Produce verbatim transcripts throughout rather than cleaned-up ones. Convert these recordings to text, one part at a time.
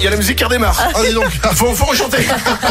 a la musique qui redémarre. Ah, dis donc. Faut, faut rechanter.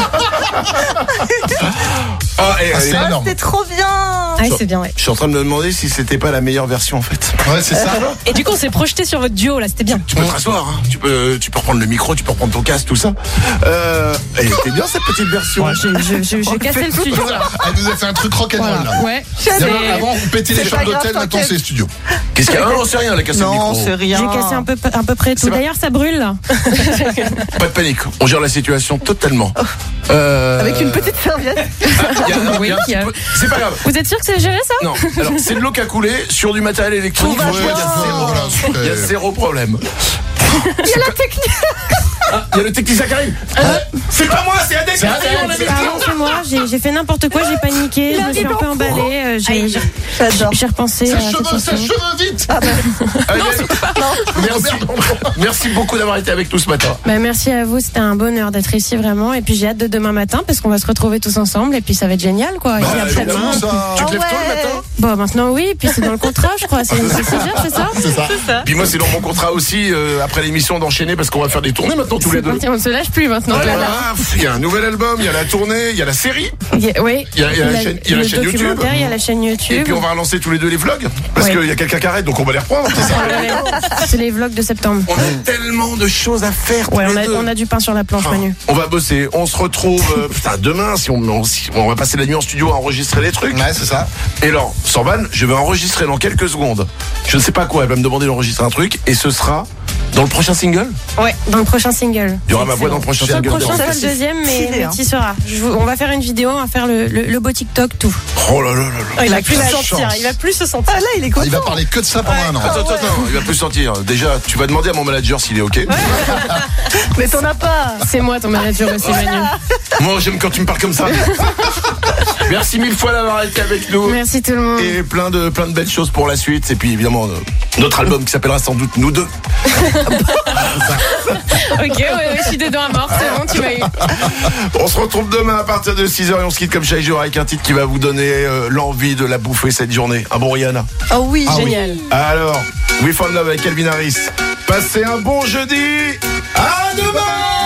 Ah, et, Ah, c'est et- énorme. C'était trop bien. Ah, c'est bien, ouais. Je suis en train de me demander si c'était pas la meilleure version en fait. Ouais, c'est ça. Et du coup, on s'est projeté sur votre duo, là, c'était bien. Tu peux te rasseoir, hein. tu peux, tu peux reprendre le micro, tu peux reprendre ton casque, tout ça. Euh, elle était bien cette petite version. Ouais, j'ai, je, je, j'ai cassé le studio, là. Elle nous a fait un truc rock'n'roll Voilà. là. Ouais. Il y avait- C'est- Avant, on pétait les c'est chambres pas grave, d'hôtel, maintenant t'inquiète. c'est studio. Qu'est-ce qu'il y a? Ah non, c'est rien, elle a cassé le Non, micro. c'est rien. J'ai cassé un peu, à peu près tout. pas- D'ailleurs, ça brûle, là. Pas de panique, on gère la situation totalement. Euh... Avec une petite serviette. Ah, il y a un- Oui, il y a un il y a- petit peu- C'est pas grave. Vous êtes sûr que c'est géré, ça? Non, alors c'est de l'eau qui a coulé sur du matériel électronique. Tout va Je vois, il y a bien. zéro- Voilà, c'est- Il y a zéro problème. Il y a la technique. Ah, il y a le technicien qui arrive. C'est pas moi, c'est Adèle qui Adèle, arrive, on a mis le Pardon, client. c'est moi, j'ai, j'ai fait n'importe quoi, j'ai paniqué, je me suis un peu emballée, euh, j'ai, j'ai, J'adore. j'ai repensé Ses à cette cheveux, ses chanson. cheveux, vite. Adèle, merci, merci beaucoup d'avoir été avec nous ce matin. Bah, merci à vous, c'était un bonheur d'être ici vraiment. Et puis j'ai hâte de demain matin parce qu'on va se retrouver tous ensemble et puis ça va être génial quoi. Et Bah, puis après-demain. évidemment, ça. Tu te Ah lèves tôt le ouais. matin? Bon maintenant oui, et puis c'est dans le contrat je crois. C'est c'est six heures, c'est ça? C'est ça. Puis moi c'est dans mon contrat aussi euh, après l'émission d'enchaîner parce qu'on va faire des tournées maintenant tous les C'est deux. parti, on ne se lâche plus maintenant. Ah, Clara. pff, Il y a un nouvel album, il y a la tournée, il y a la série. Il y a- oui. Il y a- il y a la chaîne- il y a la le chaîne YouTube. documentaire, il y a la chaîne YouTube. Et puis on va relancer tous les deux les vlogs parce Ouais. qu'il y a quelqu'un qui arrête donc on va les reprendre. C'est ça. Ah, ouais, ouais. C'est les vlogs de septembre. On a tellement de choses à faire. tous Ouais, on les a, deux. on a du pain sur la planche, Ah, Manu. on va bosser, on se retrouve euh, putain, demain si on, on, si on va passer la nuit en studio à enregistrer les trucs. Ouais, c'est ça. Et alors, sans vanne, je vais enregistrer dans quelques secondes. Je ne sais pas quoi, elle va me demander d'enregistrer un truc et ce sera dans le prochain single. Ouais, dans le prochain single. Il y aura ma voix dans le prochain Sur le single. prochain, dans- pas le deuxième, mais, stylé, mais hein. tu seras. Je vous- on va faire une vidéo, on va faire le, le, le beau TikTok, tout. Oh là là là là. il va plus plus se se sentir, sentir, il il va plus se sentir. Ah là, il est Ah, content. il va parler que de ça pendant un an. Attends, attends, attends, il va plus sentir. Déjà, tu vas demander à mon manager s'il est OK. Mais t'en as pas. C'est moi ton manager aussi, Manu. Moi, j'aime quand tu me parles comme ça. Merci mille fois d'avoir été avec nous. Merci tout le monde. Et plein de, plein de belles choses pour la suite. Et puis évidemment, euh, notre album qui s'appellera sans doute Nous deux. Ok, ouais, ouais, je suis dedans à mort, c'est bon, tu m'as eu. On se retrouve demain à partir de six heures et on se quitte comme chaque jour avec un titre qui va vous donner euh, l'envie de la bouffer cette journée. Un bon Rihanna. Oh oui, Ah oui. génial. Alors, We Found Love avec Calvin Harris. Passez un bon jeudi. À demain.